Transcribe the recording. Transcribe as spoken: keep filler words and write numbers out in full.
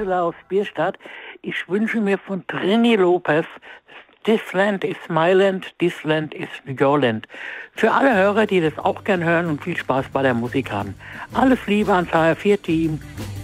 Angela aus Bierstadt. Ich wünsche mir von Trini Lopez This Land is my land, this land is your land. Für alle Hörer, die das auch gern hören und viel Spaß bei der Musik haben. Alles Liebe ans H R vier Team.